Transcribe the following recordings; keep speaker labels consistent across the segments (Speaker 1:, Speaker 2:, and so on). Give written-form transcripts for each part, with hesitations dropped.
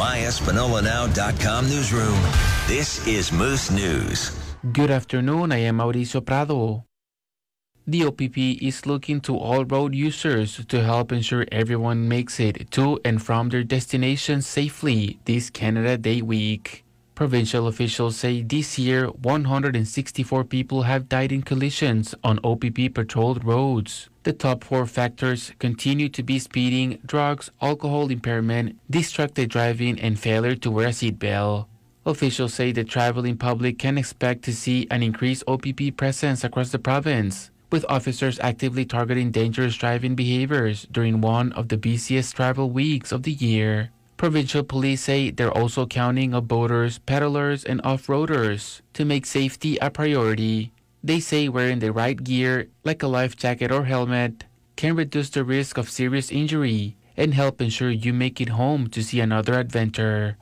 Speaker 1: myespanolanow.com newsroom. This is Moose News.
Speaker 2: Good afternoon, I am Mauricio Prado. The OPP is looking to all road users to help ensure everyone makes it to and from their destinations safely this Canada Day week. Provincial officials say this year 164 people have died in collisions on OPP patrolled roads. The top 4 factors continue to be speeding, drugs, alcohol impairment, distracted driving, and failure to wear a seatbelt. Officials say the traveling public can expect to see an increased OPP presence across the province, with officers actively targeting dangerous driving behaviors during one of the busiest travel weeks of the year. Provincial police say they're also counting on boaters, pedalers, and off-roaders to make safety a priority. They say wearing the right gear, like a life jacket or helmet, can reduce the risk of serious injury and help ensure you make it home to see another adventure.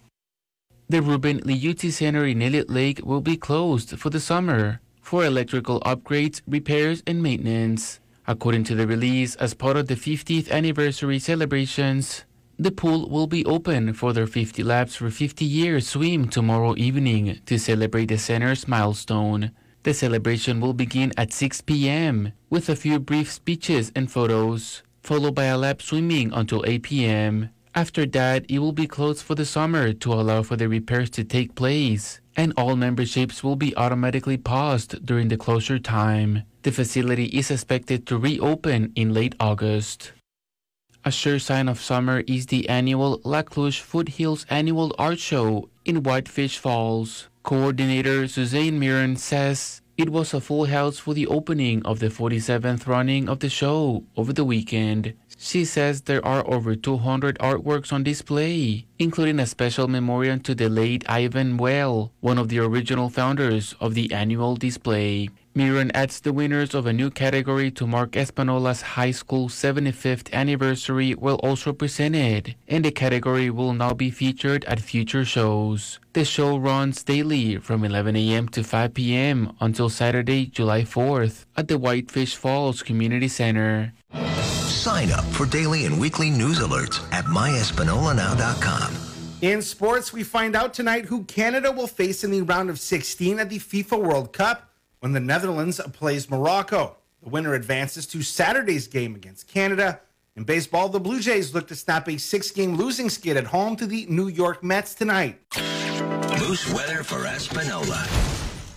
Speaker 2: The Ruben Liuti Center in Elliott Lake will be closed for the summer for electrical upgrades, repairs, and maintenance. According to the release, as part of the 50th anniversary celebrations, the pool will be open for their 50 Laps for 50 Years swim tomorrow evening to celebrate the center's milestone. The celebration will begin at 6 p.m. with a few brief speeches and photos, followed by a lap swimming until 8 p.m. After that, it will be closed for the summer to allow for the repairs to take place, and all memberships will be automatically paused during the closure time. The facility is expected to reopen in late August. A sure sign of summer is the annual Lac Louche Foothills Annual Art Show in Whitefish Falls. Coordinator Suzanne Mirren says it was a full house for the opening of the 47th running of the show over the weekend. She says there are over 200 artworks on display, including a special memorial to the late Ivan Well, one of the original founders of the annual display. Mirren adds the winners of a new category to mark Espanola's high school 75th anniversary will also presented, and the category will now be featured at future shows. The show runs daily from 11 a.m. to 5 p.m. until Saturday, July 4th at the Whitefish Falls Community Center.
Speaker 1: Sign up for daily and weekly news alerts at myespanolanow.com.
Speaker 3: In sports, we find out tonight who Canada will face in the round of 16 at the FIFA World Cup when the Netherlands plays Morocco. The winner advances to Saturday's game against Canada. In baseball, the Blue Jays look to snap a 6-game losing skid at home to the New York Mets tonight.
Speaker 1: Moose weather for Espanola.